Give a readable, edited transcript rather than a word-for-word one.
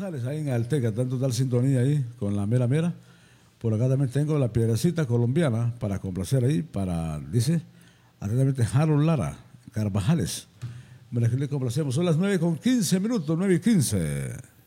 González, ahí en Alteca, está en total sintonía ahí con la mera mera. Por acá también tengo la piedrecita colombiana para complacer ahí, dice, atentamente Harold Lara, Carvajales. Bueno, aquí le complacemos. Son las 9:15, 9:15.